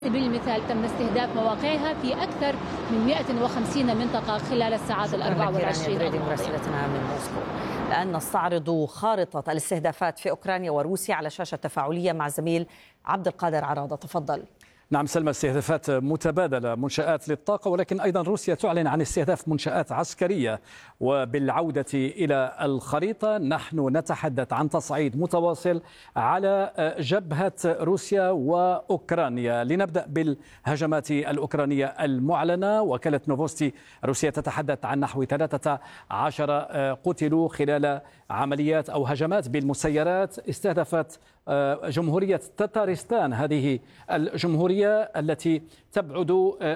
سبيل المثال تم استهداف مواقعها في أكثر من 150 منطقة خلال الساعات ال 24 الماضية. مراسلتنا من موسكو. الآن نستعرض خارطة الاستهدافات في أوكرانيا وروسيا على شاشة تفاعلية مع زميل عبد القادر عراضة. تفضل. نعم سلمى، استهدافات متبادلة، منشآت للطاقة، ولكن أيضا روسيا تعلن عن استهداف منشآت عسكرية. وبالعودة إلى الخريطة نحن نتحدث عن تصعيد متواصل على جبهة روسيا وأوكرانيا. لنبدأ بالهجمات الأوكرانية المعلنة. وكالة نوفوستي روسيا تتحدث عن نحو 13 قتلوا خلال عمليات أو هجمات بالمسيرات استهدفت جمهورية تتارستان. هذه الجمهورية التي تبعد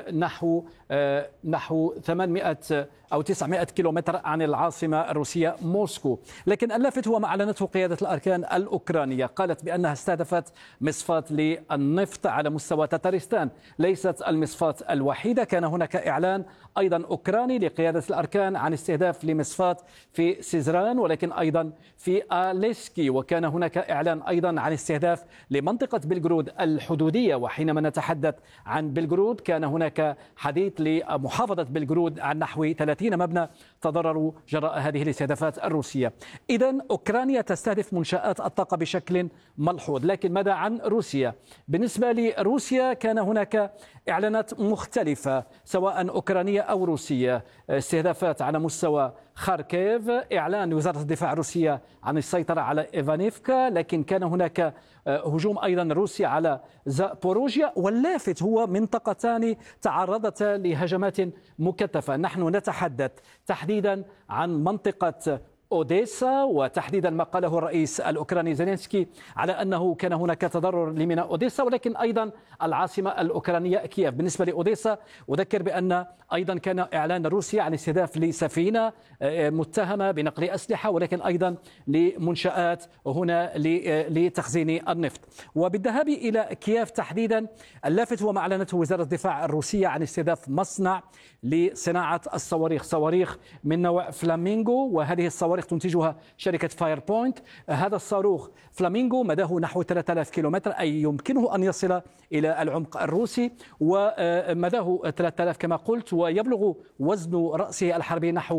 نحو 800 أو 900 كيلومتر عن العاصمة الروسية موسكو. لكن اللافت هو ما أعلنته قيادة الأركان الأوكرانية، قالت بأنها استهدفت مصفاة للنفط على مستوى تتارستان. ليست المصفاة الوحيدة، كان هناك إعلان أيضا أوكراني لقيادة الأركان عن استهداف لمصفاة في سيزران، ولكن أيضا في آليسكي. وكان هناك إعلان أيضا عن استهداف لمنطقة بلغرود الحدودية. وحينما نتحدث عن بلغرود كان هناك حديث لمحافظة بلغرود عن نحو 30 مبنى تضرروا جراء هذه الاستهدافات الروسية. إذن أوكرانيا تستهدف منشآت الطاقة بشكل ملحوظ. لكن ماذا عن روسيا؟ بالنسبة لروسيا كان هناك إعلانات مختلفة سواء أوكرانية أو روسية. استهدافات على مستوى خاركيف، إعلان وزارة الدفاع الروسية عن السيطرة على إيفانيفكا، لكن كان هناك هجوم أيضا روسي على زابوروجيا. واللافت هو منطقتان تعرضتا لهجمات مكثفة. نحن نتحدث تحديدا عن منطقة أوديسا، وتحديدا ما قاله الرئيس الأوكراني زيلينسكي على أنه كان هناك تضرر لميناء أوديسا، ولكن أيضا العاصمة الأوكرانية كييف. بالنسبة لأوديسا أذكر بأن أيضا كان إعلان روسيا عن استهداف لسفينة متهمة بنقل أسلحة، ولكن أيضا لمنشآت هنا لتخزين النفط. وبالذهاب إلى كييف تحديدا اللافت هو ما أعلنته وزارة الدفاع الروسية عن استهداف مصنع لصناعة الصواريخ، صواريخ من نوع فلامينغو، وهذه الصواريخ تنتجها شركة فاير بوينت. هذا الصاروخ فلامينغو مداه نحو 3000 كيلومتر، أي يمكنه أن يصل إلى العمق الروسي، ومداه 3000 كما قلت، ويبلغ وزن رأسه الحربي نحو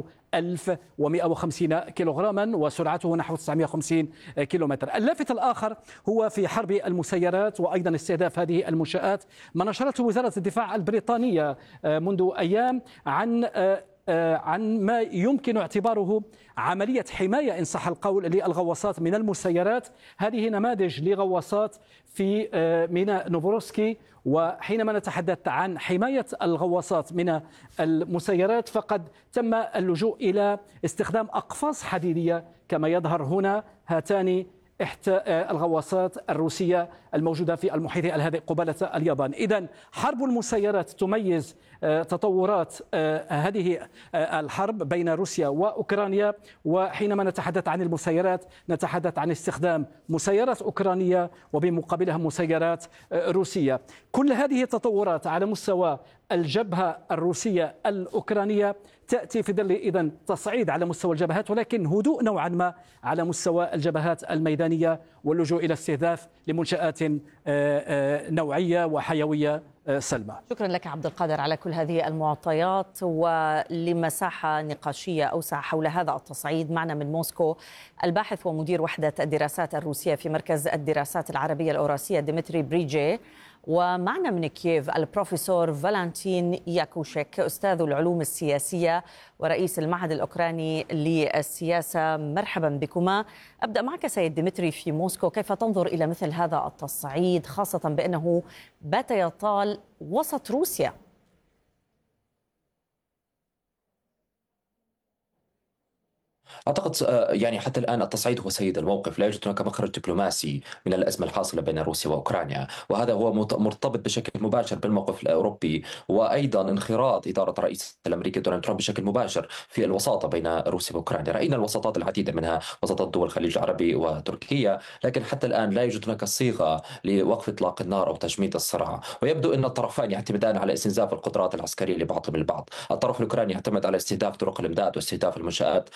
1150 كيلوغراما، وسرعته نحو 950 كيلومتر. اللافت الآخر هو في حرب المسيرات وأيضا استهداف هذه المنشآت. ما نشرته وزارة الدفاع البريطانية منذ أيام عن ما يمكن اعتباره عملية حماية إن صح القول للغواصات من المسيرات. هذه نماذج لغواصات في ميناء نوفوروسكي. وحينما نتحدث عن حماية الغواصات من المسيرات فقد تم اللجوء إلى استخدام أقفاص حديدية كما يظهر هنا. هاتان إحدى الغواصات الروسية الموجودة في المحيط الهادئ قبالة اليابان. إذن حرب المسيرات تميز تطورات هذه الحرب بين روسيا وأوكرانيا. وحينما نتحدث عن المسيرات نتحدث عن استخدام مسيرات أوكرانية وبمقابلها مسيرات روسية. كل هذه التطورات على مستوى الجبهة الروسية الأوكرانية تأتي في ظل إذن تصعيد على مستوى الجبهات، ولكن هدوء نوعا ما على مستوى الجبهات الميدانية واللجوء إلى استهداف لمنشآت نوعية وحيوية. سلمى، شكرا لك عبد القادر على كل هذه المعطيات. ولمساحة نقاشية أوسع حول هذا التصعيد معنا من موسكو الباحث ومدير وحدة الدراسات الروسية في مركز الدراسات العربية الأوراسية ديمتري بريجي، ومعنا من كييف البروفيسور فالنتين ياكوشيك أستاذ العلوم السياسية ورئيس المعهد الأوكراني للسياسة. مرحبا بكما. أبدأ معك سيد ديمتري في موسكو، كيف تنظر إلى مثل هذا التصعيد خاصة بأنه بات يطال وسط روسيا؟ أعتقد يعني حتى الآن التصعيد هو سيد الموقف. لا يوجد هناك مخرج دبلوماسي من الأزمة الحاصلة بين روسيا وأوكرانيا، وهذا هو مرتبط بشكل مباشر بالموقف الأوروبي، وأيضا انخراط إدارة الرئيس الأمريكي دونالد ترامب بشكل مباشر في الوساطة بين روسيا وأوكرانيا. رأينا الوساطات العديدة منها وساطات دول الخليج العربي وتركيا، لكن حتى الآن لا يوجد هناك صيغة لوقف إطلاق النار أو تجميد الصراع. ويبدو أن الطرفين يعتمدان على استنزاف القدرات العسكرية لبعضهم البعض. الطرف الأوكراني يعتمد على استهداف طرق الإمداد واستهداف المنشآت النفطية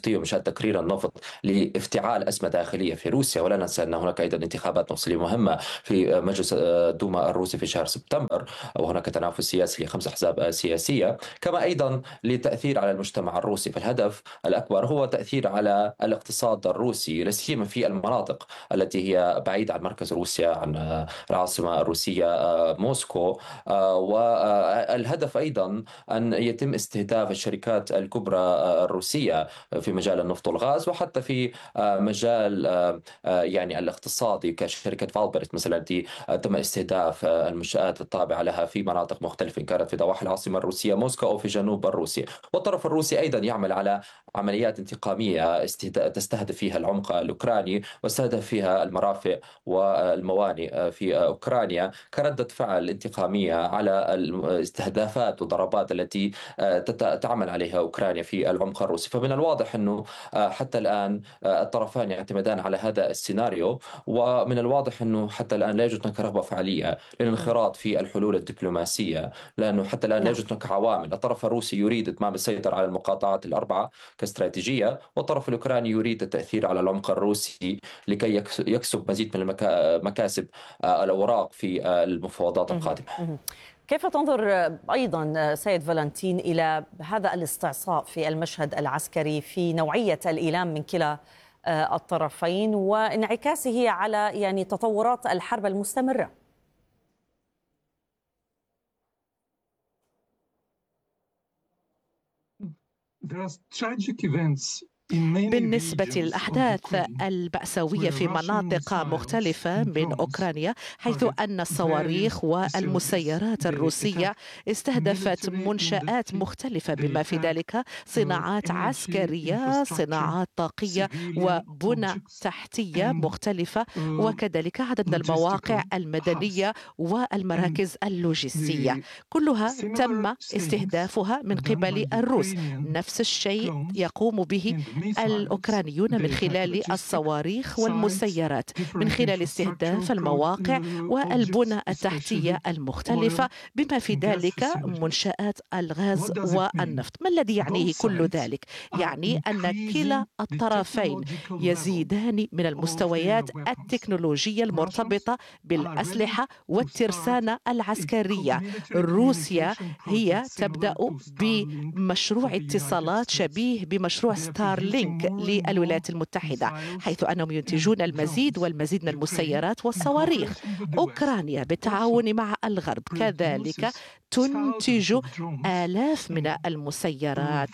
الوظيفية ومشان تكرير النفط لافتعال أزمة داخلية في روسيا. ولا ننسى أن هناك أيضا انتخابات مفصلية مهمة في مجلس الدوما الروسي في شهر سبتمبر، وهناك تنافس سياسي ل5 أحزاب سياسية، كما أيضا لتأثير على المجتمع الروسي. فالهدف الأكبر هو تأثير على الاقتصاد الروسي، لا سيما في المناطق التي هي بعيدة عن مركز روسيا، عن العاصمة الروسية موسكو. والهدف أيضا أن يتم استهداف الشركات الكبرى الروسية في مجال النفط والغاز، وحتى في مجال يعني الاقتصادي كشركة فالبرت مثلا التي تم استهداف المنشآت التابعة لها في مناطق مختلفة، كانت في ضواحي العاصمة الروسية موسكو أو في جنوب روسيا. والطرف الروسي أيضا يعمل على عمليات انتقامية تستهدف فيها العمق الأوكراني واستهدف فيها المرافق والموانئ في أوكرانيا كردة فعل انتقامية على الاستهدافات والضربات التي تعمل عليها أوكرانيا في العمق الروسي. فمن الواضح أنه حتى الآن الطرفان يعتمدان على هذا السيناريو، ومن الواضح أنه حتى الآن لا يوجد هناك رغبة فعلية للانخراط في الحلول الدبلوماسية، لأنه حتى الآن لا يوجد هناك عوامل. الطرف الروسي يريد إتمام السيطرة على المقاطعات الأربعة كاستراتيجية، والطرف الأوكراني يريد التأثير على العمق الروسي لكي يكسب مزيد من مكاسب الأوراق في المفاوضات القادمة. كيف تنظر أيضا سيد فالنتين إلى هذا الاستعصاء في المشهد العسكري في نوعية الإيلام من كلا الطرفين وانعكاسه على يعني تطورات الحرب المستمرة؟ بالنسبة للأحداث المأساوية في مناطق مختلفة من أوكرانيا، حيث أن الصواريخ والمسيرات الروسية استهدفت منشآت مختلفة بما في ذلك صناعات عسكرية، صناعات طاقية وبنى تحتية مختلفة، وكذلك عدد من المواقع المدنية والمراكز اللوجستية، كلها تم استهدافها من قبل الروس. نفس الشيء يقوم به الأوكرانيون من خلال الصواريخ والمسيرات، من خلال استهداف المواقع والبنى التحتية المختلفة بما في ذلك منشآت الغاز والنفط. ما الذي يعنيه كل ذلك؟ يعني أن كلا الطرفين يزيدان من المستويات التكنولوجية المرتبطة بالأسلحة والترسانة العسكرية. روسيا هي تبدأ بمشروع اتصالات شبيه بمشروع ستارلينك للولايات المتحدة، حيث أنهم ينتجون المزيد والمزيد من المسيرات والصواريخ. أوكرانيا بالتعاون مع الغرب كذلك تنتج آلاف من المسيرات،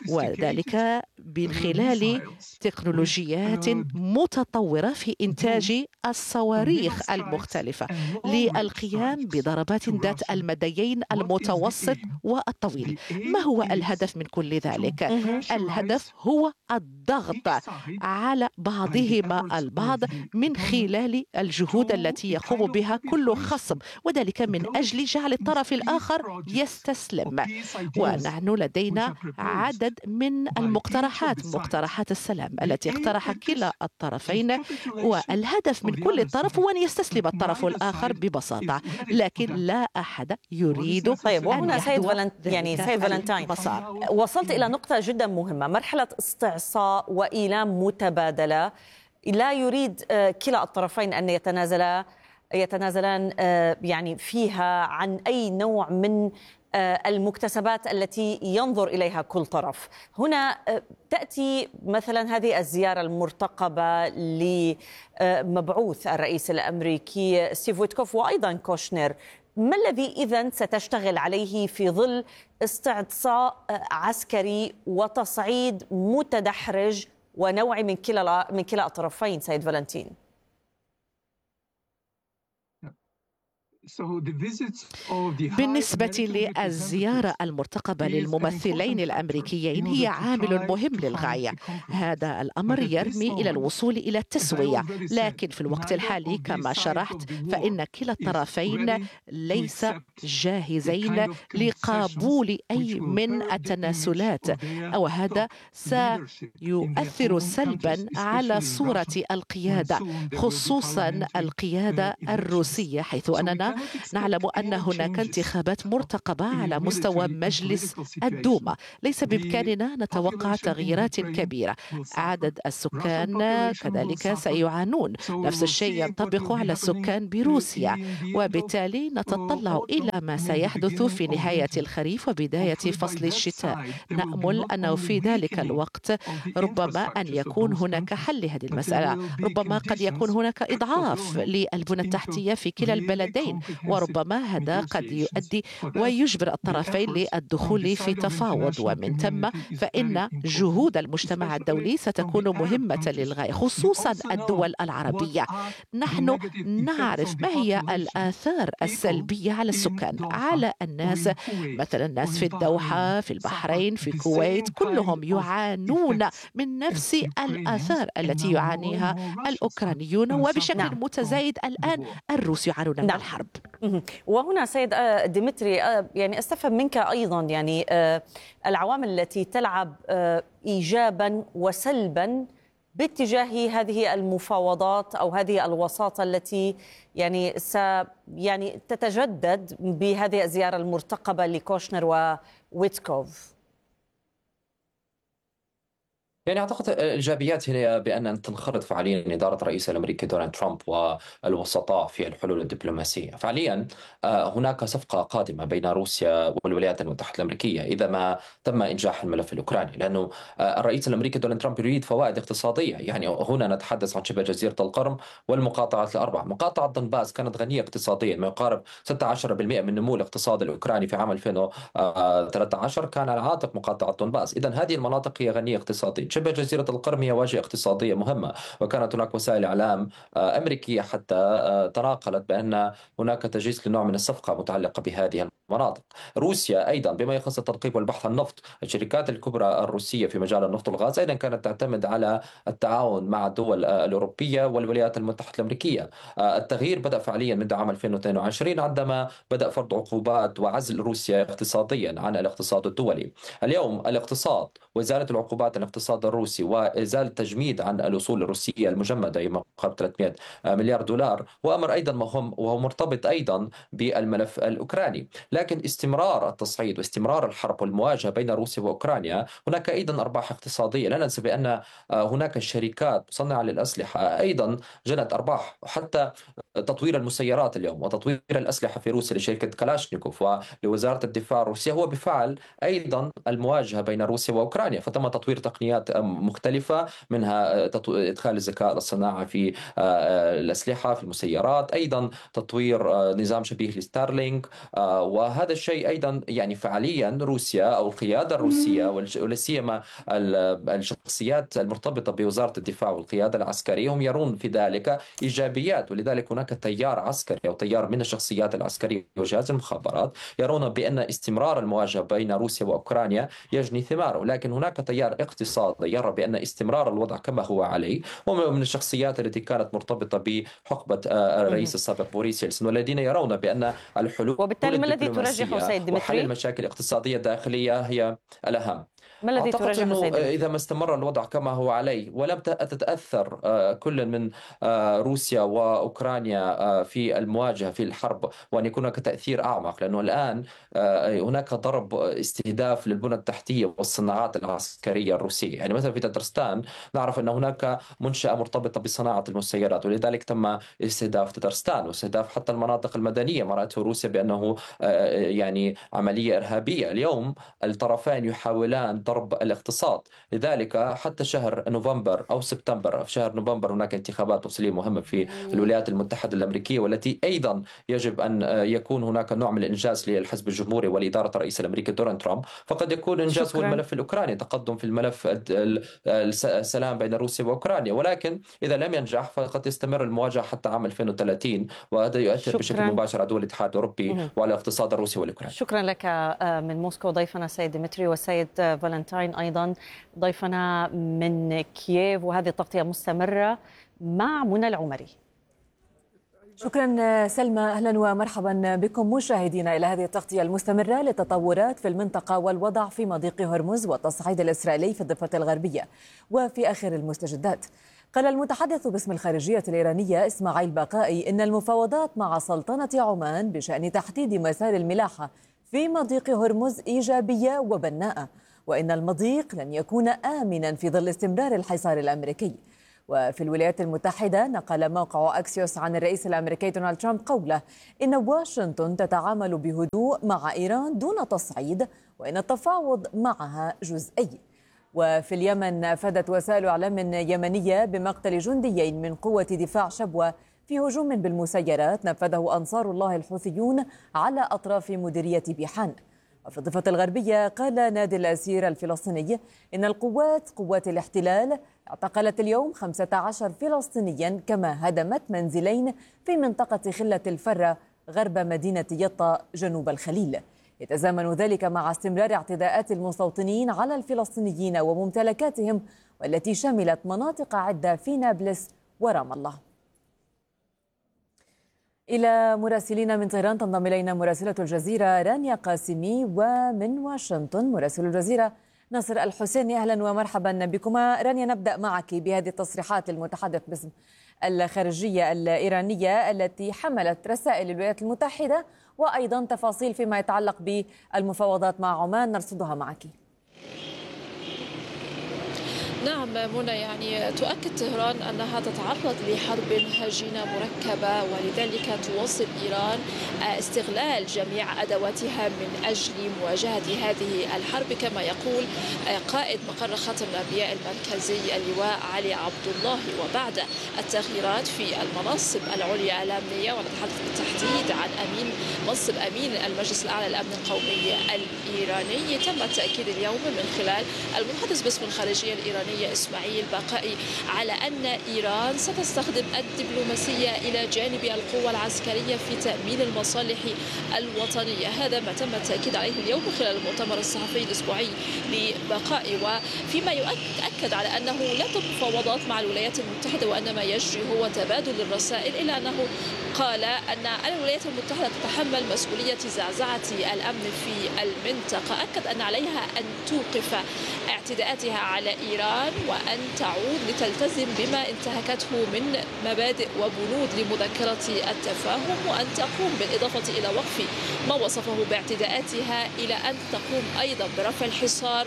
وذلك من خلال تكنولوجيات متطورة في إنتاج الصواريخ المختلفة للقيام بضربات ذات المديين المتوسط والطويل. ما هو الهدف من كل ذلك؟ الهدف هو الضغط على بعضهما البعض من خلال الجهود التي يقوم بها كل خصم، وذلك من أجل جعل الطرف الآخر يستسلم. ونحن لدينا عدد من المقترحات، مقترحات السلام التي اقترح كلا الطرفين، والهدف من كل طرف هو أن يستسلم الطرف الآخر ببساطة، لكن لا أحد يريد. طيب، وهنا سيد فالنتين وصلت إلى نقطة جدا مهمة، مرحلة استعصاء وإيلام متبادلة لا يريد كلا الطرفين أن يتنازلان يعني فيها عن أي نوع من المكتسبات التي ينظر إليها كل طرف. هنا تأتي مثلا هذه الزيارة المرتقبة لمبعوث الرئيس الأمريكي ستيف ويتكوف وأيضا كوشنر. ما الذي إذن ستشتغل عليه في ظل استعصاء عسكري وتصعيد متدحرج ونوعي من كلا الطرفين سيد فالنتين؟ بالنسبة للزيارة المرتقبة للممثلين الأمريكيين هي عامل مهم للغاية. هذا الأمر يرمي إلى الوصول إلى التسوية، لكن في الوقت الحالي كما شرحت فإن كلا الطرفين ليس جاهزين لقبول أي من التنازلات، وهذا سيؤثر سلبا على صورة القيادة، خصوصا القيادة الروسية، حيث أننا نعلم أن هناك انتخابات مرتقبة على مستوى مجلس الدوما. ليس بإمكاننا نتوقع تغييرات كبيرة. عدد السكان كذلك سيعانون. نفس الشيء ينطبق على السكان بروسيا، وبالتالي نتطلع إلى ما سيحدث في نهاية الخريف وبداية فصل الشتاء. نأمل أنه في ذلك الوقت ربما أن يكون هناك حل لهذه المسألة. ربما قد يكون هناك إضعاف للبنى التحتية في كلا البلدين، وربما هذا قد يؤدي ويجبر الطرفين للدخول في تفاوض، ومن ثم فإن جهود المجتمع الدولي ستكون مهمة للغاية، خصوصا الدول العربية. نحن نعرف ما هي الآثار السلبية على السكان، على الناس، مثلا الناس في الدوحة، في البحرين، في الكويت، كلهم يعانون من نفس الآثار التي يعانيها الأوكرانيون، وبشكل متزايد الآن الروس يعانون من الحرب. وهنا سيد ديمتري، يعني أستفهم منك أيضا يعني العوامل التي تلعب إيجابا وسلبا باتجاه هذه المفاوضات أو هذه الوساطة التي يعني تتجدد بهذه الزيارة المرتقبة لكوشنر وويتكوف. يعني أعتقد الإيجابيات هي بأن تنخرط فعليا إدارة الرئيس الأمريكي دونالد ترامب والوسطاء في الحلول الدبلوماسية. فعليا هناك صفقة قادمة بين روسيا والولايات المتحدة الأمريكية إذا ما تم إنجاح الملف الأوكراني، لأنه الرئيس الأمريكي دونالد ترامب يريد فوائد اقتصادية. يعني هنا نتحدث عن شبه جزيرة القرم والمقاطعات الأربع. مقاطعة دنباس كانت غنية اقتصاديا، ما يقارب 16% من نمو الاقتصاد الأوكراني في عام 2013 كان على عاتق مقاطعة دنباس. إذن هذه المناطق هي غنية اقتصاديا. شبه جزيرة القرم هي واجهة اقتصادية مهمة، وكانت هناك وسائل إعلام أمريكية حتى تناقلت بأن هناك تجهيز لنوع من الصفقة متعلقة بهذه المناطق. روسيا أيضا بما يخص التدقيق والبحث عن النفط، الشركات الكبرى الروسية في مجال النفط والغاز أيضا كانت تعتمد على التعاون مع الدول الأوروبية والولايات المتحدة الأمريكية. التغيير بدأ فعليا منذ عام 2022 عندما بدأ فرض عقوبات وعزل روسيا اقتصاديا عن الاقتصاد الدولي. اليوم الاقتصاد وإزالة العقوبات عن الاقتصاد الروسي وإزالة تجميد عن الأصول الروسية المجمدة بما يقارب 300 مليار دولار هو أمر أيضا مهم، وهو مرتبط أيضا بالملف الأوكراني. لكن استمرار التصعيد واستمرار الحرب والمواجهة بين روسيا وأوكرانيا هناك أيضا أرباح اقتصادية. لا ننسى بأن هناك شركات مصنعة للأسلحة أيضا جنت أرباح، وحتى تطوير المسيرات اليوم وتطوير الأسلحة في روسيا لشركة كلاشنيكوف ولوزارة الدفاع الروسية هو بفعل أيضا المواجهة بين روسيا وأوكرانيا. فتم تطوير تقنيات مختلفة، منها إدخال الذكاء الصناعي في الأسلحة في المسيرات، أيضا تطوير نظام شبيه لستارلينك. وهذا الشيء أيضا يعني فعليا روسيا أو القيادة الروسية ولا سيما الشخصيات المرتبطة بوزارة الدفاع والقيادة العسكرية هم يرون في ذلك إيجابيات. ولذلك هناك تيار عسكري أو تيار من الشخصيات العسكرية وجهاز المخابرات يرون بأن استمرار المواجهة بين روسيا وأوكرانيا يجني ثماره. لكن هناك تيار اقتصادي يرى بأن استمرار الوضع كما هو عليه، ومن الشخصيات التي كانت مرتبطة بحقبة الرئيس السابق بوريس يلسن، والذين يرون بأن الحلول وبالتالي ما الذي ترجحه سيد ديمتري؟ وحل المشاكل الاقتصادية الداخلية هي الأهم. ما الذي ترجحه سيد ديمتري؟ إذا ما استمر الوضع كما هو عليه ولم تتأثر كل من روسيا وأوكرانيا في المواجهة في الحرب، وأن يكون هناك تأثير أعمق، لأنه الآن هناك ضرب استهداف للبنى التحتية والصناعات العسكرية الروسية. يعني مثلا في تترستان نعرف أن هناك منشأة مرتبطة بصناعة المسيرات، ولذلك تم استهداف تترستان واستهداف حتى المناطق المدنية ما رأته روسيا بأنه يعني عملية إرهابية. اليوم الطرفين يحاولان ضرب الاقتصاد، لذلك حتى شهر نوفمبر أو سبتمبر، في شهر نوفمبر هناك انتخابات تفصيلية مهمة في الولايات المتحدة الأمريكية، والتي أيضا يجب أن يكون هناك نوع من الإنجاز للحزب الجمهوري ولإدارة الرئيس الأمريكي دونالد ترامب. فقد يكون إنجاز هو الملف الأوكراني، تقدم في الملف السلام بين روسيا وأوكرانيا، ولكن إذا لم ينجح فقد تستمر المواجهة حتى عام 2030، وهذا يؤثر بشكل مباشر على دول الاتحاد الأوروبي وعلى الاقتصاد الروسي والأوكراني. شكرا لك من موسكو ضيفنا سيد ديمتري، والسيد فالنتاين أيضا ضيفنا من كييف، وهذه التغطية مستمرة مع منى العمري. شكرا سلمى، أهلا ومرحبا بكم مشاهدينا إلى هذه التغطية المستمرة للتطورات في المنطقة والوضع في مضيق هرمز والتصعيد الإسرائيلي في الضفة الغربية. وفي آخر المستجدات، قال المتحدث باسم الخارجية الإيرانية إسماعيل بقائي إن المفاوضات مع سلطنة عمان بشأن تحديد مسار الملاحة في مضيق هرمز إيجابية وبناءة، وإن المضيق لن يكون آمنا في ظل استمرار الحصار الأمريكي. وفي الولايات المتحدة نقل موقع أكسيوس عن الرئيس الأمريكي دونالد ترامب قوله إن واشنطن تتعامل بهدوء مع إيران دون تصعيد، وإن التفاوض معها جزئي. وفي اليمن أفادت وسائل إعلام يمنية بمقتل جنديين من قوة دفاع شبوة في هجوم بالمسيرات نفذه أنصار الله الحوثيون على أطراف مديرية بيحان. وفي الضفة الغربية قال نادي الأسير الفلسطيني إن قوات الاحتلال اعتقلت اليوم 15 فلسطينيا، كما هدمت منزلين في منطقة خلة الفرة غرب مدينة يطا جنوب الخليل. يتزامن ذلك مع استمرار اعتداءات المستوطنين على الفلسطينيين وممتلكاتهم، والتي شملت مناطق عدة في نابلس ورام الله. إلى مراسلين من طهران تنضم إلينا مراسلة الجزيرة رانيا قاسمي، ومن واشنطن مراسل الجزيرة ناصر الحسيني. أهلا ومرحبا بكما. رانيا، نبدأ معك بهذه التصريحات المتحدث باسم الخارجية الإيرانية التي حملت رسائل الولايات المتحدة وأيضا تفاصيل فيما يتعلق بالمفاوضات مع عمان، نرصدها معك. نعم منى، يعني تؤكد طهران أنها تتعرض لحرب هجينة مركبة، ولذلك تواصل إيران استغلال جميع أدواتها من أجل مواجهة هذه الحرب، كما يقول قائد مقر خاتم الأنبياء المركزي اللواء علي عبد الله. وبعد التغييرات في المناصب العليا الأمنية، ونتحدث بالتحديد عن منصب أمين المجلس الأعلى للأمن القومي الإيراني، تم التأكيد اليوم من خلال المتحدث باسم الخارجية الإيرانية إسماعيل بقائي على أن إيران ستستخدم الدبلوماسية إلى جانب القوة العسكرية في تأمين المصالح الوطنية. هذا ما تم التأكيد عليه اليوم خلال المؤتمر الصحفي الأسبوعي لبقائي، وفيما يؤكد على أنه لا تم مفاوضات مع الولايات المتحدة وأنما يجري هو تبادل الرسائل، إلا أنه قال أن الولايات المتحدة تتحمل مسؤولية زعزعة الأمن في المنطقة. أكد أن عليها أن توقف اعتداءاتها على إيران وأن تعود لتلتزم بما انتهكته من مبادئ وبنود لمذكرة التفاهم، وأن تقوم بالإضافة إلى وقف ما وصفه باعتداءاتها إلى أن تقوم أيضا برفع الحصار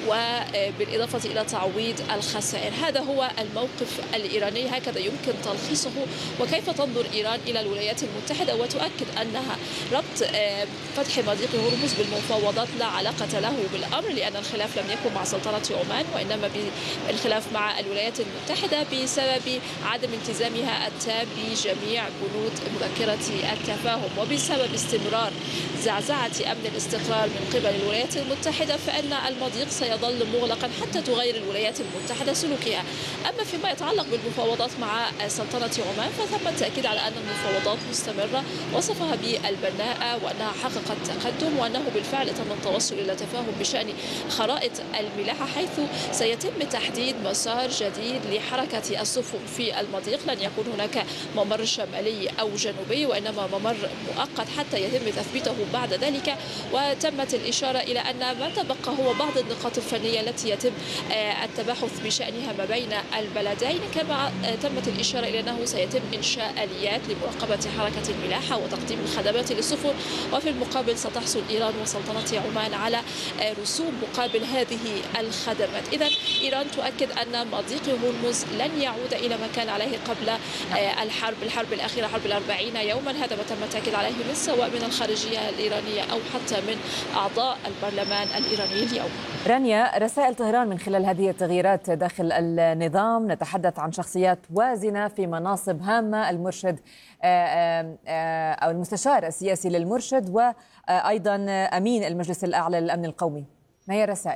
وبالإضافة إلى تعويض الخسائر. هذا هو الموقف الإيراني، هكذا يمكن تلخيصه. وكيف تنظر إيران إلى الولايات المتحدة، وتؤكد أنها ربط فتح مضيق هرمز بالمفاوضات لا علاقة له بالأمر، لأن الخلاف لم يكن مع سلطنة عمان وإنما بالخلاف مع الولايات المتحدة بسبب عدم التزامها التام بجميع بنود مذكرة التفاهم، وبسبب استمرار زعزعة أمن الاستقرار من قبل الولايات المتحدة، فإن المضيق سيظل مغلقا حتى تغير الولايات المتحدة سلوكها. أما فيما يتعلق بالمفاوضات مع سلطنة عمان، فتم التأكيد على أن المفاوضات مستمرة، وصفها بالبناءة وأنها حققت تقدم، وأنه بالفعل تم التوصل إلى تفاهم بشأن خرائط الملاحة، حيث سيتم تحديد مسار جديد لحركة السفن في المضيق. لن يكون هناك ممر شمالي أو جنوبي، وإنما ممر مؤقت حتى يتم تثبيته بعد ذلك. وتمت الإشارة إلى أن ما تبقى هو بعض النقاط الفنية التي يتم التباحث بشأنها ما بين البلدين، كما تمت الإشارة إلى أنه سيتم إنشاء آليات لمراقبة حركة الملاحة وتقديم الخدمات للسفن، وفي المقابل ستحصل إيران وسلطنة عمان على رسوم مقابل هذه الخدمات. إذن إيران تؤكد أن مضيق هرمز لن يعود إلى ما كان عليه قبل الحرب الأخيرة، حرب 40 يوما. هذا ما تم التأكيد عليه من سواء من الخارجية الإيرانية أو حتى من أعضاء البرلمان الإيراني اليوم. رانيا، رسائل طهران من خلال هذه التغييرات داخل النظام، نتحدث عن شخصيات وازنة في مناصب هامة، المرشد أو المستشار السياسي للمرشد، وأيضا أمين المجلس الأعلى للأمن القومي. ما هي الرسائل؟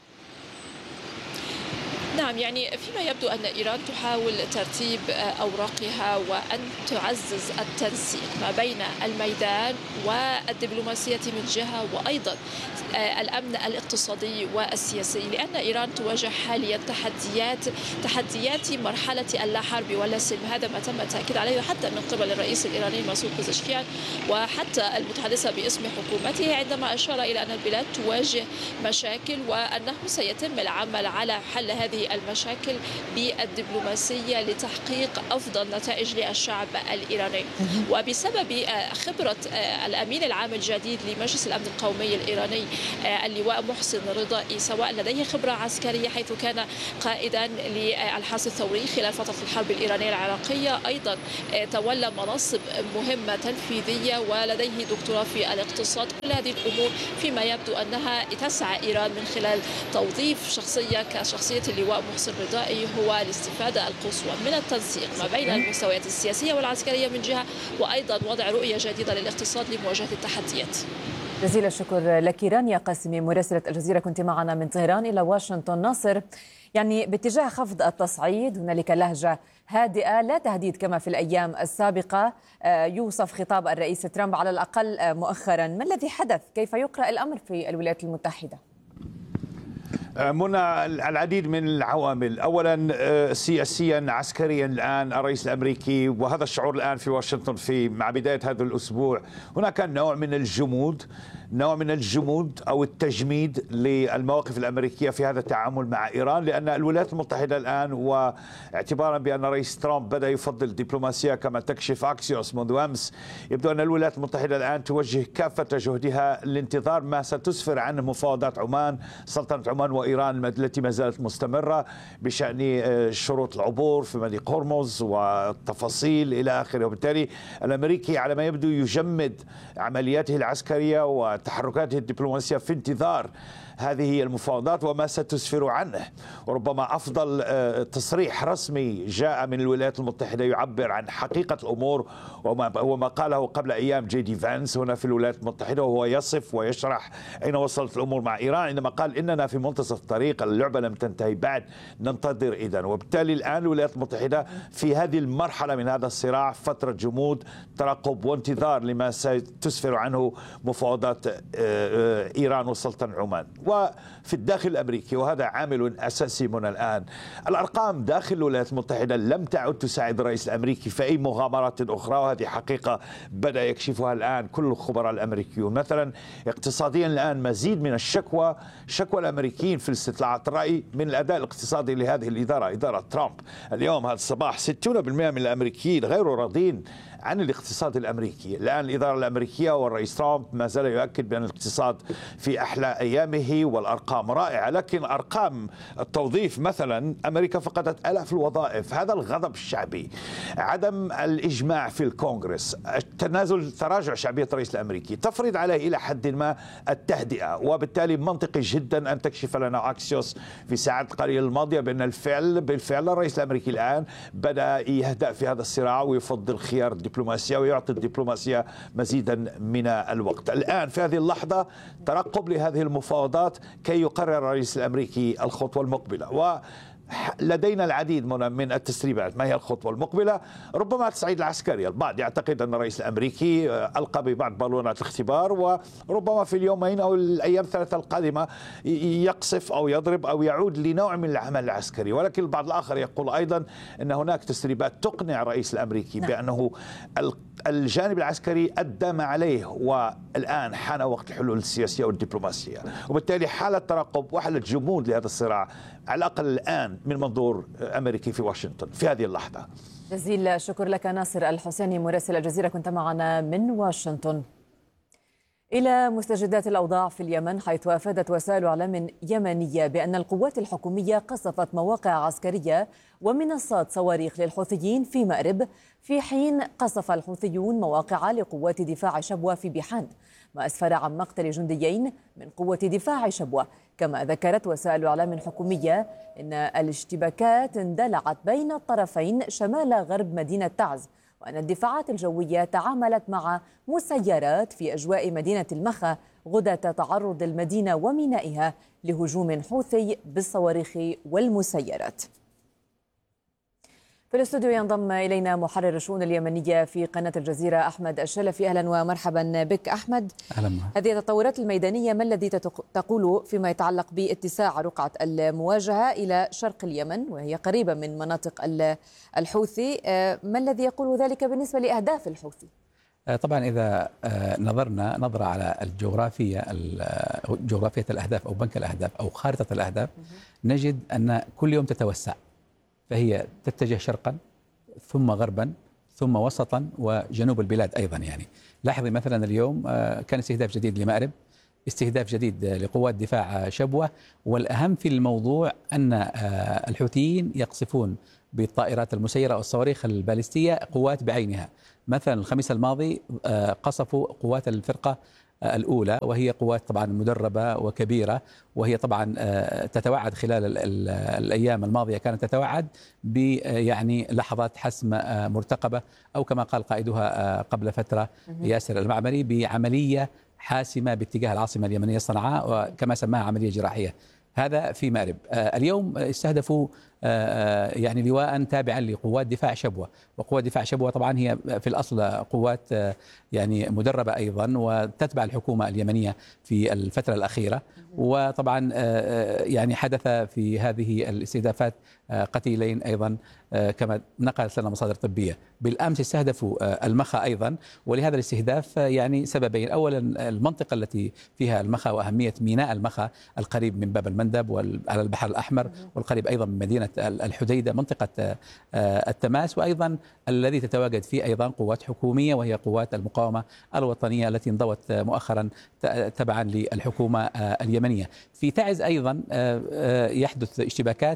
نعم، يعني فيما يبدو أن إيران تحاول ترتيب أوراقها وأن تعزز التنسيق ما بين الميدان والدبلوماسية من جهة، وأيضا الأمن الاقتصادي والسياسي، لأن إيران تواجه حاليا تحديات مرحلة اللا حرب ولا سلم. هذا ما تم التأكيد عليه حتى من قبل الرئيس الإيراني مسعود بزشكيان، وحتى المتحدثة باسم حكومته عندما أشار إلى أن البلاد تواجه مشاكل وأنه سيتم العمل على حل هذه المشاكل بالدبلوماسية لتحقيق أفضل نتائج للشعب الإيراني. وبسبب خبرة الأمين العام الجديد لمجلس الأمن القومي الإيراني اللواء محسن رضائي، سواء لديه خبرة عسكرية حيث كان قائدا للحرس الثوري خلال فترة الحرب الإيرانية العراقية، أيضا تولى مناصب مهمة تنفيذية ولديه دكتوراه في الاقتصاد. كل هذه الأمور فيما يبدو أنها تسعى إيران من خلال توظيف شخصية كشخصية اللواء محسن رضائي هو الاستفادة القصوى من التنسيق ما بين المستويات السياسية والعسكرية من جهة، وأيضا وضع رؤية جديدة للاقتصاد لمواجهة التحديات. جزيل الشكر لك رانيا قاسمي مراسلة الجزيرة، كنت معنا من طهران إلى واشنطن. ناصر، يعني باتجاه خفض التصعيد هنالك لهجة هادئة لا تهديد كما في الأيام السابقة، يوصف خطاب الرئيس ترامب على الأقل مؤخرا. ما الذي حدث؟ كيف يقرأ الأمر في الولايات المتحدة؟ منى، العديد من العوامل. أولا سياسيا عسكريا الآن الرئيس الأمريكي، وهذا الشعور الآن في واشنطن مع بداية هذا الأسبوع، هناك نوع من الجمود أو التجميد للمواقف الأمريكية في هذا التعامل مع إيران، لأن الولايات المتحدة الآن، واعتبارا بأن رئيس ترامب بدأ يفضل الدبلوماسية كما تكشف أكسيوس منذ أمس، يبدو أن الولايات المتحدة الآن توجه كافة جهدها لانتظار ما ستسفر عنه مفاوضات عمان، سلطنة عمان وإيران التي ما زالت مستمرة بشأن شروط العبور في مضيق هرمز والتفاصيل إلى آخره. وبالتالي الأمريكي على ما يبدو يجمد عملياته العسكرية وتحركاته الدبلوماسية في انتظار هذه المفاوضات وما ستسفر عنه. وربما أفضل تصريح رسمي جاء من الولايات المتحدة يعبر عن حقيقة الأمور وما قاله قبل أيام جي دي فانس هنا في الولايات المتحدة، وهو يصف ويشرح أين وصلت الأمور مع إيران، عندما قال إننا في منتصف الطريق، اللعبة لم تنتهي بعد، ننتظر إذن. وبالتالي الآن الولايات المتحدة في هذه المرحلة من هذا الصراع، فترة جمود، ترقب وانتظار لما ستسفر عنه مفاوضات إيران وسلطنة عمان. وفي الداخل الأمريكي، وهذا عامل أساسي من الآن، الأرقام داخل الولايات المتحدة لم تعد تساعد الرئيس الأمريكي في أي مغامرات أخرى، وهذه حقيقة بدأ يكشفها الآن كل الخبراء الأمريكيون. مثلا اقتصاديا الآن مزيد من شكوى الأمريكيين في استطلاعات الرأي من الأداء الاقتصادي لهذه الإدارة، إدارة ترامب. اليوم هذا الصباح 60% من الأمريكيين غير راضين عن الاقتصاد الأمريكي. الآن الإدارة الأمريكية والرئيس ترامب ما زال يؤكد بأن الاقتصاد في أحلى أيامه والأرقام رائعة، لكن أرقام التوظيف مثلا، أمريكا فقدت آلاف الوظائف. هذا الغضب الشعبي، عدم الإجماع في الكونغرس، تراجع شعبية الرئيس الأمريكي تفرض عليه إلى حد ما التهدئة. وبالتالي منطقي جدا أن تكشف لنا أكسيوس في ساعات قليلة الماضية بأن بالفعل الرئيس الأمريكي الآن بدأ يهدأ في هذا الصراع ويفضل خيار الدبلوماسية ويعطي الدبلوماسية مزيدا من الوقت. الآن في هذه اللحظة ترقب لهذه المفاوضات كي يقرر الرئيس الأمريكي الخطوة المقبلة، ولدينا العديد من التسريبات. ما هي الخطوة المقبلة؟ ربما التصعيد العسكري. البعض يعتقد أن الرئيس الأمريكي ألقى ببعض بالونات الاختبار، وربما في اليومين أو الأيام الثلاثة القادمة يقصف أو يضرب أو يعود لنوع من العمل العسكري. ولكن البعض الآخر يقول أيضا أن هناك تسريبات تقنع الرئيس الأمريكي بأنه الجانب العسكري أدى ما عليه، والآن حان وقت الحلول السياسية والدبلوماسية. وبالتالي حالة ترقب وحالة جمود لهذا الصراع على الأقل الآن من منظور أمريكي في واشنطن في هذه اللحظة. جزيل الشكر لك ناصر الحسيني مراسل الجزيرة، كنت معنا من واشنطن. إلى مستجدات الأوضاع في اليمن، حيث أفادت وسائل إعلام يمنية بأن القوات الحكومية قصفت مواقع عسكرية ومنصات صواريخ للحوثيين في مأرب، في حين قصف الحوثيون مواقع لقوات دفاع شبوة في بيحان، ما أسفر عن مقتل جنديين من قوة دفاع شبوة. كما ذكرت وسائل إعلام حكومية أن الاشتباكات اندلعت بين الطرفين شمال غرب مدينة تعز، وأن الدفاعات الجوية تعاملت مع مسيرات في أجواء مدينة المخا غداة تعرض المدينة ومينائها لهجوم حوثي بالصواريخ والمسيرات. في الاستوديو ينضم إلينا محرر الشؤون اليمنية في قناة الجزيرة أحمد الشلفي. أهلا ومرحبا بك أحمد. أهلا. هذه التطورات الميدانية ما الذي تقول فيما يتعلق باتساع رقعة المواجهة إلى شرق اليمن وهي قريبة من مناطق الحوثي؟ ما الذي يقول ذلك بالنسبة لأهداف الحوثي؟ طبعا إذا نظرنا نظرة على جغرافية الأهداف أو بنك الأهداف أو خارطة الأهداف، نجد أن كل يوم تتوسع، فهي تتجه شرقا ثم غربا ثم وسطا وجنوب البلاد أيضا. يعني لاحظي مثلا اليوم كان استهداف جديد لمأرب، استهداف جديد لقوات دفاع شبوة، والأهم في الموضوع أن الحوثيين يقصفون بالطائرات المسيرة والصواريخ البالستية قوات بعينها. مثلا الخميس الماضي قصفوا قوات الفرقة الأولى، وهي قوات طبعا مدربة وكبيرة، وهي طبعا تتوعد خلال الأيام الماضية، كانت تتوعد يعني لحظات حسم مرتقبة، أو كما قال قائدها قبل فترة ياسر المعمري بعملية حاسمة باتجاه العاصمة اليمنية صنعاء، وكما سماها عملية جراحية. هذا في مأرب. اليوم استهدفوا يعني لواء تابعا لقوات دفاع شبوة، وقوات دفاع شبوة طبعا هي في الأصل قوات يعني مدربة أيضا وتتبع الحكومة اليمنية في الفترة الأخيرة. وطبعا يعني حدث في هذه الاستهدافات قتيلين أيضا كما نقلت لنا مصادر طبية. بالأمس استهدفوا المخا أيضا، ولهذا الاستهداف يعني سببين: أولا المنطقة التي فيها المخا وأهمية ميناء المخا القريب من باب المندب على البحر الأحمر، والقريب أيضا من مدينة الحديدة منطقة التماس، وأيضا الذي تتواجد فيه أيضا قوات حكومية وهي قوات المقاومة الوطنية التي انضوت مؤخرا تبعا للحكومة اليمنية. في تعز أيضا يحدث اشتباكات،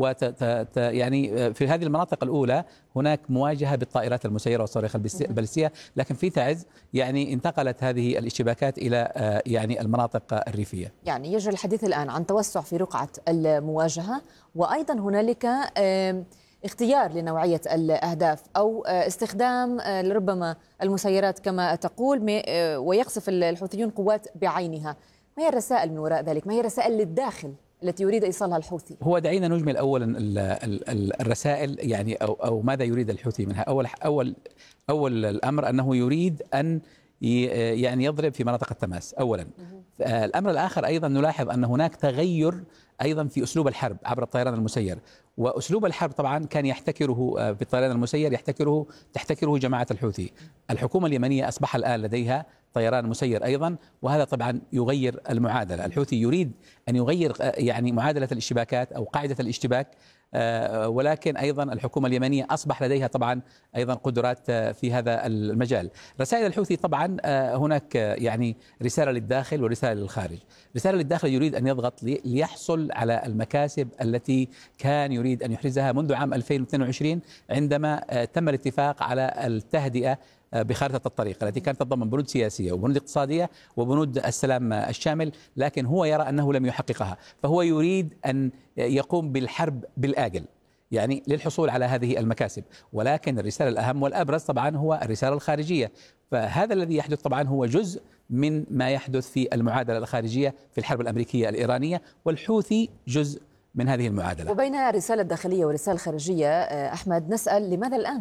يعني في هذه المناطق الأولى هناك مواجهة بالطائرات المسيرة والصواريخ البالستية، لكن في تعز يعني انتقلت هذه الاشتباكات إلى يعني المناطق الريفية. يعني يجري الحديث الآن عن توسع في رقعة المواجهة، وأيضا هنالك اختيار لنوعية الأهداف أو استخدام ربما المسيرات كما تقول، ويقصف الحوثيون قوات بعينها. ما هي الرسائل من وراء ذلك؟ ما هي الرسائل للداخل التي يريد إيصالها الحوثي؟ هو دعينا نجمل أولا الرسائل، يعني أو ماذا يريد الحوثي منها. أول الأمر أنه يريد أن يعني يضرب في مناطق التماس أولا. الأمر الآخر أيضا نلاحظ أن هناك تغير أيضا في أسلوب الحرب عبر الطيران المسير، وأسلوب الحرب طبعا كان يحتكره بالطيران المسير تحتكره جماعة الحوثي. الحكومة اليمنية أصبح الآن لديها طيران مسير أيضا، وهذا طبعا يغير المعادلة. الحوثي يريد أن يغير يعني معادلة الاشتباكات أو قاعدة الاشتباك، ولكن أيضا الحكومة اليمنية أصبح لديها طبعا أيضا قدرات في هذا المجال. رسائل الحوثي طبعا هناك يعني رسالة للداخل ورسالة للخارج. رسالة للداخل يريد أن يضغط ليحصل على المكاسب التي كان يريد أن يحرزها منذ عام 2022 عندما تم الاتفاق على التهدئة بخارطة الطريق التي كانت تتضمن بنود سياسية وبنود اقتصادية وبنود السلام الشامل، لكن هو يرى أنه لم يحققها، فهو يريد أن يقوم بالحرب بالآجل يعني للحصول على هذه المكاسب. ولكن الرسالة الأهم والأبرز طبعا هو الرسالة الخارجية، فهذا الذي يحدث طبعا هو جزء من ما يحدث في المعادلة الخارجية في الحرب الأمريكية الإيرانية، والحوثي جزء من هذه المعادلة. وبين الرسالة الداخلية والرسالة الخارجية أحمد، نسأل لماذا الآن؟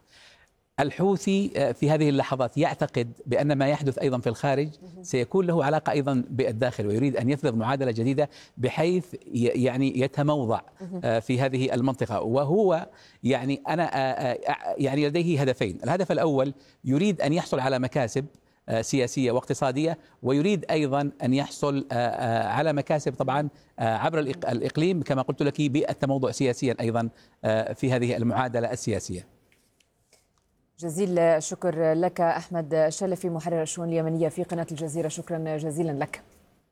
الحوثي في هذه اللحظات يعتقد بأن ما يحدث أيضا في الخارج سيكون له علاقة أيضا بالداخل، ويريد أن يفرض معادلة جديدة بحيث يعني يتموضع في هذه المنطقة. وهو يعني يعني لديه هدفين: الهدف الأول يريد أن يحصل على مكاسب سياسية واقتصادية، ويريد أيضا أن يحصل على مكاسب طبعا عبر الإقليم كما قلت لك بالتموضع سياسيا أيضا في هذه المعادلة السياسية. جزيل الشكر لك أحمد شلفي، محرر الشؤون اليمنية في قناة الجزيرة. شكرا جزيلا لك.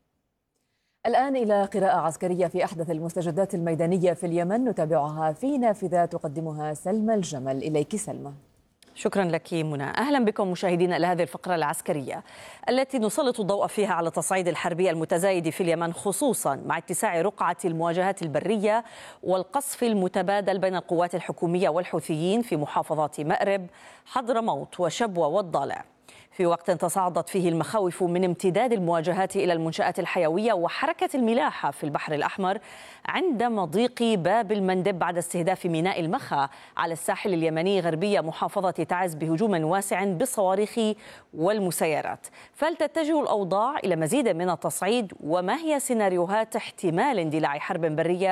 الآن إلى قراءة عسكرية في أحدث المستجدات الميدانية في اليمن، نتابعها في نافذة تقدمها سلمى الجمل. إليك سلمى. شكرا لك منى. أهلا بكم مشاهدينا إلى هذه الفقرة العسكرية التي نسلط الضوء فيها على التصعيد الحربي المتزايد في اليمن، خصوصا مع اتساع رقعة المواجهات البرية والقصف المتبادل بين القوات الحكومية والحوثيين في محافظات مأرب، حضرموت وشبوة والضالع، في وقت تصاعدت فيه المخاوف من امتداد المواجهات إلى المنشآت الحيوية وحركة الملاحة في البحر الأحمر عند مضيق باب المندب بعد استهداف ميناء المخا على الساحل اليمني غربية محافظة تعز بهجوم واسع بالصواريخ والمسيرات. فلتتجه الأوضاع إلى مزيد من التصعيد؟ وما هي سيناريوهات احتمال اندلاع حرب برية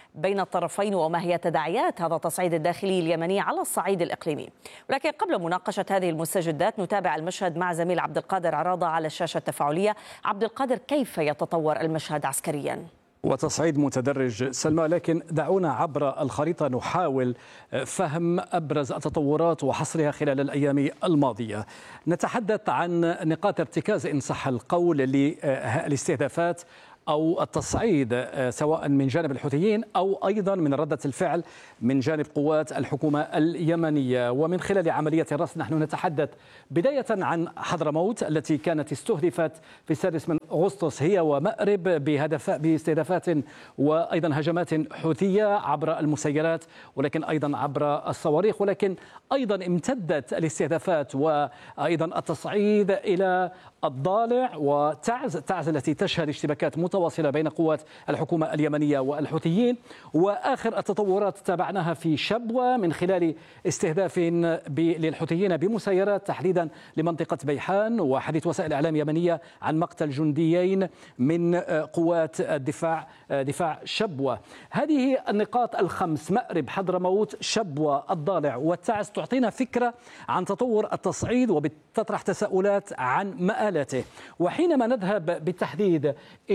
بين الطرفين وما هي تداعيات هذا التصعيد الداخلي اليمني على الصعيد الإقليمي. ولكن قبل مناقشة هذه المستجدات نتابع المشهد مع زميل عبد القادر عراضة على الشاشة التفاعلية. عبد القادر، كيف يتطور المشهد عسكريا؟ وتصعيد متدرج سلمى، لكن دعونا عبر الخريطة نحاول فهم أبرز التطورات وحصرها خلال الأيام الماضية. نتحدث عن نقاط ارتكاز إن صح القول للاستهدافات أو التصعيد سواء من جانب الحوثيين أو أيضا من ردة الفعل من جانب قوات الحكومة اليمنية. ومن خلال عملية الرصد نحن نتحدث بداية عن حضرموت التي كانت استهدفت في 6 من أغسطس هي ومأرب باستهدافات وأيضا هجمات حوثية عبر المسيرات ولكن أيضا عبر الصواريخ، ولكن أيضا امتدت الاستهدافات وأيضا التصعيد إلى الضالع وتعز التي تشهد اشتباكات متواصلة بين قوات الحكومة اليمنية والحوثيين. وآخر التطورات تابعناها في شبوة من خلال استهداف للحوثيين بمسيرات تحديدا لمنطقة بيحان، وحديث وسائل إعلام يمنية عن مقتل جنديين من قوات دفاع شبوة. هذه النقاط الخمس مأرب، حضرموت، شبوة، الضالع والتعز تعطينا فكرة عن تطور التصعيد وبتطرح تساؤلات عن مآلاته. وحينما نذهب بالتحديد